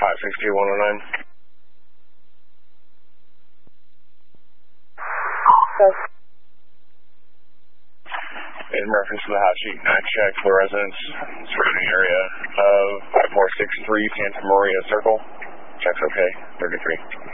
562-109. In reference to the hot sheet, I checked the residence surrounding area of 5463 Santa Maria Circle. Check's okay. 33.